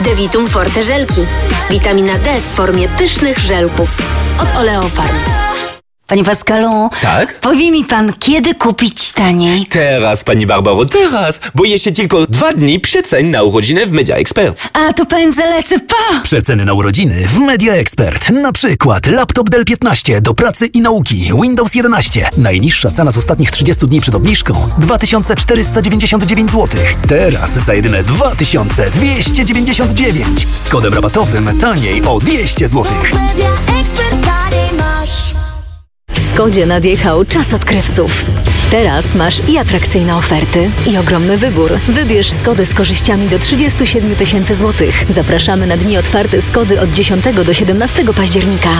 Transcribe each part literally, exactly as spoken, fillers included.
Devitum Forte żelki. Witamina D w formie pysznych żelków. Od Oleofarm. Panie Pascalu, tak? Powie mi pan, kiedy kupić taniej? Teraz, pani Barbaro, teraz, bo jeszcze tylko dwa dni przecen na urodziny w Media Expert. A to pędzę lecę, pa! Przeceny na urodziny w Media Expert. Na przykład laptop Dell piętnaście do pracy i nauki, Windows jedenaście. Najniższa cena z ostatnich trzydziestu dni przed obniżką dwa tysiące czterysta dziewięćdziesiąt dziewięć złotych. Teraz za jedyne dwa tysiące dwieście dziewięćdziesiąt dziewięć. Z kodem rabatowym taniej o dwieście złotych. W Skodzie nadjechał czas odkrywców. Teraz masz i atrakcyjne oferty, i ogromny wybór. Wybierz Skodę z korzyściami do trzydzieści siedem tysięcy złotych. Zapraszamy na dni otwarte Skody od dziesiątego do siedemnastego października.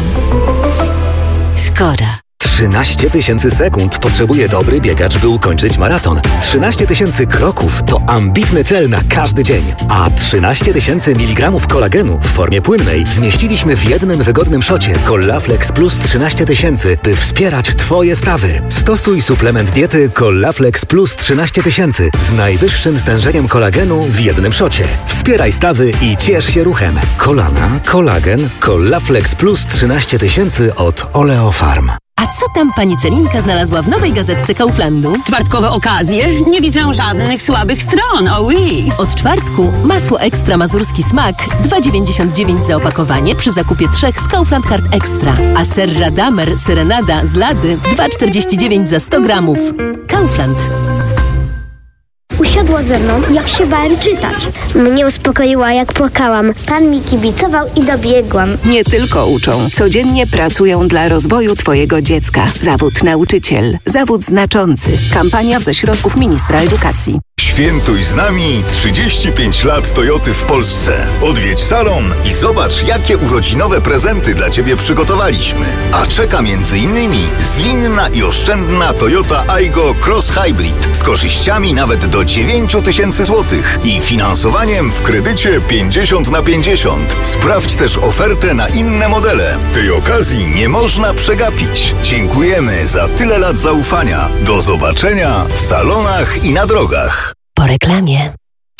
Skoda. trzynaście tysięcy sekund potrzebuje dobry biegacz, by ukończyć maraton. trzynaście tysięcy kroków to ambitny cel na każdy dzień. A trzynaście tysięcy miligramów kolagenu w formie płynnej zmieściliśmy w jednym wygodnym szocie Collaflex Plus trzynaście tysięcy, by wspierać Twoje stawy. Stosuj suplement diety Collaflex Plus trzynaście tysięcy z najwyższym stężeniem kolagenu w jednym szocie. Wspieraj stawy i ciesz się ruchem. Kolana, kolagen, Collaflex Plus trzynaście tysięcy od Oleofarm. A co tam pani Celinka znalazła w nowej gazetce Kauflandu? Czwartkowe okazje? Nie widzę żadnych słabych stron, oh oui. Od czwartku masło ekstra mazurski smak dwa dziewięćdziesiąt dziewięć za opakowanie przy zakupie trzech z Kaufland Card Extra. A ser Radamer Serenada z Lady dwa czterdzieści dziewięć za sto gramów. Kaufland. Usiadła ze mną, jak się bałem czytać. Mnie uspokoiła, jak płakałam. Pan mi kibicował i dobiegłam. Nie tylko uczą. Codziennie pracują dla rozwoju Twojego dziecka. Zawód nauczyciel. Zawód znaczący. Kampania ze środków ministra edukacji. Świętuj z nami trzydzieści pięć lat Toyoty w Polsce. Odwiedź salon i zobacz, jakie urodzinowe prezenty dla Ciebie przygotowaliśmy. A czeka między innymi zwinna i oszczędna Toyota Aygo Cross Hybrid z korzyściami nawet do dziewięć tysięcy złotych i finansowaniem w kredycie pięćdziesiąt na pięćdziesiąt. Sprawdź też ofertę na inne modele. Tej okazji nie można przegapić. Dziękujemy za tyle lat zaufania. Do zobaczenia w salonach i na drogach. Po reklamie.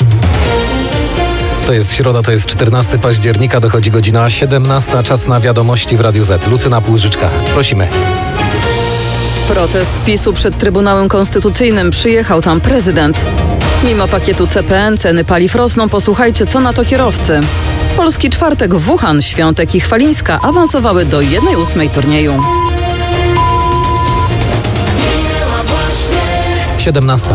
To jest środa, to jest czternastego października, dochodzi godzina siedemnasta, czas na wiadomości w Radiu Z. Lucyna Płużyczka, prosimy. Protest PiSu przed Trybunałem Konstytucyjnym. Przyjechał tam prezydent. Mimo pakietu C P N ceny paliw rosną. Posłuchajcie, co na to kierowcy. Polski czwartek, Wuhan, Świątek i Chwalińska awansowały do jednej ósmej turnieju. siedemnasta.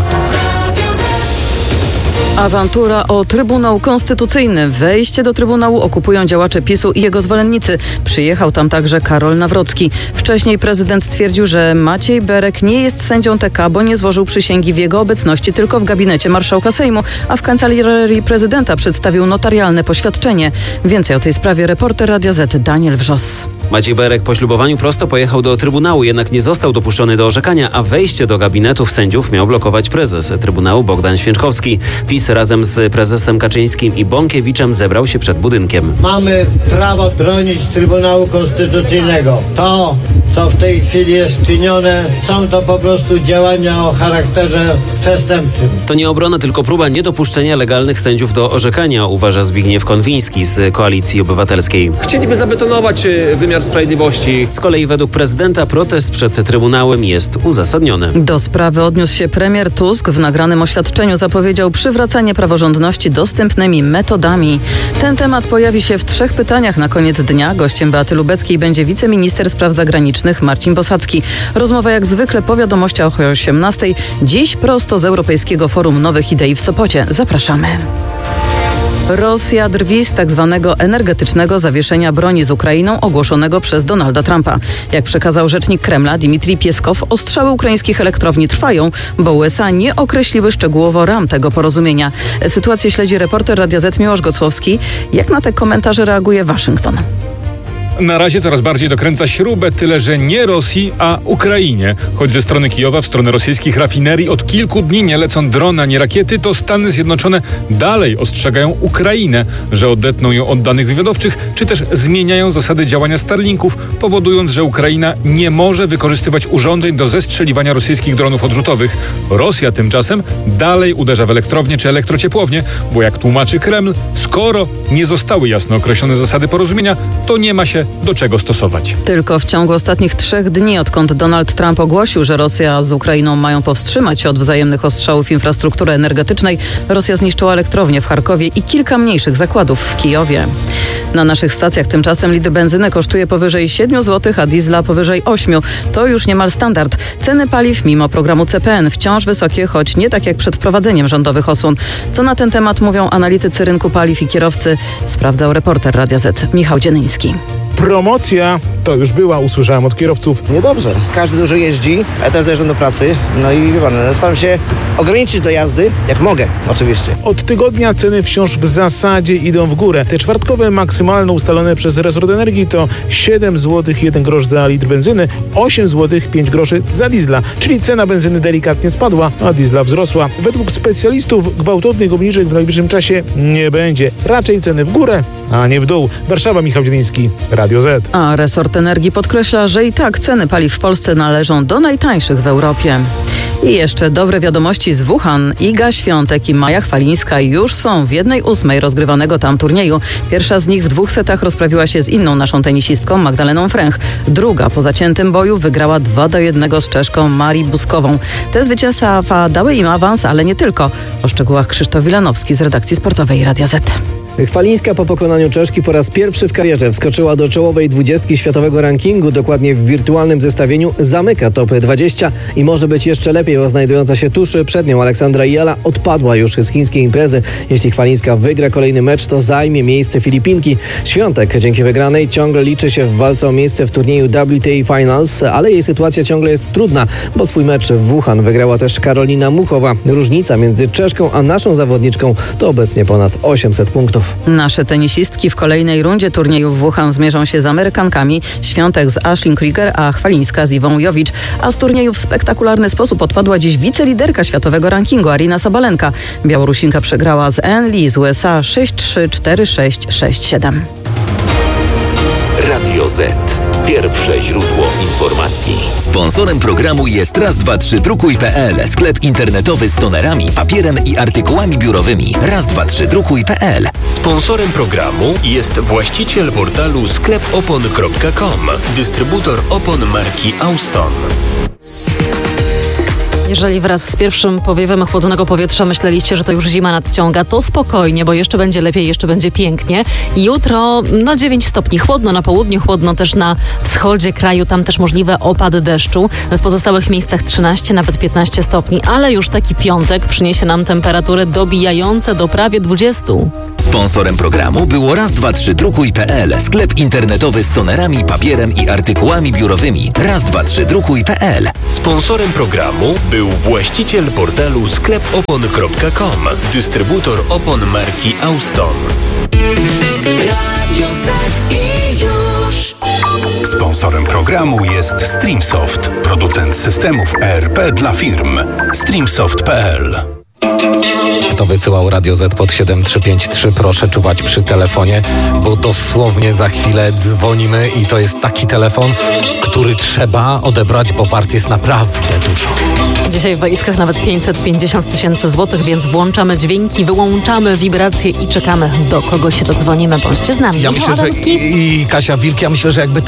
Awantura o Trybunał Konstytucyjny. Wejście do Trybunału okupują działacze PiSu i jego zwolennicy. Przyjechał tam także Karol Nawrocki. Wcześniej prezydent stwierdził, że Maciej Berek nie jest sędzią T K, bo nie złożył przysięgi w jego obecności, tylko w gabinecie marszałka Sejmu, a w kancelarii prezydenta przedstawił notarialne poświadczenie. Więcej o tej sprawie reporter Radia Z Daniel Wrzos. Maciej Berek po ślubowaniu prosto pojechał do Trybunału, jednak nie został dopuszczony do orzekania, a wejście do gabinetów sędziów miał blokować prezes Trybunału Bogdan Święczkowski. PiS razem z prezesem Kaczyńskim i Bąkiewiczem zebrał się przed budynkiem. Mamy prawo bronić Trybunału Konstytucyjnego. To, co w tej chwili jest czynione, są to po prostu działania o charakterze przestępczym. To nie obrona, tylko próba niedopuszczenia legalnych sędziów do orzekania, uważa Zbigniew Konwiński z Koalicji Obywatelskiej. Chcieliby zabetonować wymiar sprawiedliwości. Z kolei według prezydenta protest przed Trybunałem jest uzasadniony. Do sprawy odniósł się premier Tusk. W nagranym oświadczeniu zapowiedział przywracanie praworządności dostępnymi metodami. Ten temat pojawi się w trzech pytaniach na koniec dnia. Gościem Beaty Lubeckiej będzie wiceminister spraw zagranicznych Marcin Bosacki. Rozmowa jak zwykle po wiadomościach o osiemnastej. Dziś prosto z Europejskiego Forum Nowych Idei w Sopocie. Zapraszamy. Rosja drwi z tak zwanego energetycznego zawieszenia broni z Ukrainą ogłoszonego przez Donalda Trumpa. Jak przekazał rzecznik Kremla Dmitrij Pieskow, ostrzały ukraińskich elektrowni trwają, bo U S A nie określiły szczegółowo ram tego porozumienia. Sytuację śledzi reporter Radia Z Miłosz Gocłowski. Jak na te komentarze reaguje Waszyngton? na razie coraz bardziej dokręca śrubę, tyle że nie Rosji, a Ukrainie. Choć ze strony Kijowa w stronę rosyjskich rafinerii od kilku dni nie lecą drony ani rakiety, to Stany Zjednoczone dalej ostrzegają Ukrainę, że odetną ją od danych wywiadowczych, czy też zmieniają zasady działania Starlinków, powodując, że Ukraina nie może wykorzystywać urządzeń do zestrzeliwania rosyjskich dronów odrzutowych. Rosja tymczasem dalej uderza w elektrownie czy elektrociepłownie, bo jak tłumaczy Kreml, skoro nie zostały jasno określone zasady porozumienia, to nie ma się do czego stosować. Tylko w ciągu ostatnich trzech dni, odkąd Donald Trump ogłosił, że Rosja z Ukrainą mają powstrzymać się od wzajemnych ostrzałów infrastruktury energetycznej, Rosja zniszczyła elektrownię w Charkowie i kilka mniejszych zakładów w Kijowie. Na naszych stacjach tymczasem litr benzyny kosztuje powyżej siedmiu złotych, a diesla powyżej ośmiu. To już niemal standard. Ceny paliw mimo programu C P N wciąż wysokie, choć nie tak jak przed wprowadzeniem rządowych osłon. Co na ten temat mówią analitycy rynku paliw i kierowcy, sprawdzał reporter Radia Z Michał Dziennyński. Promocja to już była, usłyszałem od kierowców. Niedobrze. Każdy dużo jeździ, ja też dojeżdżam do pracy. No i wie pan, staram się ograniczyć do jazdy, jak mogę, oczywiście. Od tygodnia ceny wciąż w zasadzie idą w górę. Te czwartkowe maksymalne ustalone przez resort energii to siedem złotych jeden grosz za litr benzyny, osiem złotych pięć groszy za diesla. Czyli cena benzyny delikatnie spadła, a diesla wzrosła. Według specjalistów gwałtownych obniżek w najbliższym czasie nie będzie. Raczej ceny w górę, a nie w dół. Warszawa, Michał Dziennyński, Radio Z. A resort energii podkreśla, że i tak ceny paliw w Polsce należą do najtańszych w Europie. I jeszcze dobre wiadomości z Wuhan. Iga Świątek i Maja Chwalińska już są w jednej ósmej rozgrywanego tam turnieju. Pierwsza z nich w dwóch setach rozprawiła się z inną naszą tenisistką Magdaleną Fręch. Druga po zaciętym boju wygrała dwa do jednego z Czeszką Marii Buskową. Te zwycięstwa dały im awans, ale nie tylko. O szczegółach Krzysztof Wilanowski z redakcji sportowej Radia Z. Chwalińska po pokonaniu Czeszki po raz pierwszy w karierze wskoczyła do czołowej dwudziestki światowego rankingu. Dokładnie w wirtualnym zestawieniu zamyka top dwadzieścia i może być jeszcze lepiej, bo znajdująca się tuż przed nią Aleksandra Jela odpadła już z chińskiej imprezy. Jeśli Chwalińska wygra kolejny mecz, to zajmie miejsce Filipinki. Świątek dzięki wygranej ciągle liczy się w walce o miejsce w turnieju W T A Finals, ale jej sytuacja ciągle jest trudna, bo swój mecz w Wuhan wygrała też Karolina Muchowa. Różnica między Czeszką a naszą zawodniczką to obecnie ponad osiemset punktów. Nasze tenisistki w kolejnej rundzie turnieju w Wuhan zmierzą się z Amerykankami. Świątek z Ashley Krieger, a Chwalińska z Iwą Jowicz. A z turnieju w spektakularny sposób odpadła dziś wiceliderka światowego rankingu Aryna Sabalenka. Białorusinka przegrała z Ann Lee z U S A sześć trzy, cztery sześć, sześć siedem. Radio Z. Pierwsze źródło informacji. Sponsorem programu jest raz dwa trzy drukuj kropka p l, sklep internetowy z tonerami, papierem i artykułami biurowymi. raz dwa trzy drukuj kropka p l. Sponsorem programu jest właściciel portalu sklep opon kropka com, dystrybutor opon marki Auston. Jeżeli wraz z pierwszym powiewem chłodnego powietrza myśleliście, że to już zima nadciąga, to spokojnie, bo jeszcze będzie lepiej, jeszcze będzie pięknie. Jutro no dziewięć stopni, chłodno na południu, chłodno też na wschodzie kraju, tam też możliwe opady deszczu. W pozostałych miejscach trzynaście, nawet piętnaście stopni, ale już taki piątek przyniesie nam temperatury dobijające do prawie dwudziestu. Sponsorem programu było raz dwa trzy drukuj kropka p l, sklep internetowy z tonerami, papierem i artykułami biurowymi. raz dwa trzy drukuj kropka p l. Sponsorem programu był właściciel portalu sklep opon kropka com, dystrybutor opon marki Auston. Radio Z i już. Sponsorem programu jest Streamsoft, producent systemów E R P dla firm. streamsoft kropka p l. Kto wysyłał Radio Z pod siedem trzy pięć trzy, proszę czuwać przy telefonie, bo dosłownie za chwilę dzwonimy i to jest taki telefon, który trzeba odebrać, bo wart jest naprawdę dużo. Dzisiaj w walizkach nawet pięćset pięćdziesiąt tysięcy złotych, więc włączamy dźwięki, wyłączamy wibracje i czekamy, do kogo się dodzwonimy. Bądźcie z nami. Ja myślę, że i, i Kasia Wilk, ja myślę, że jakby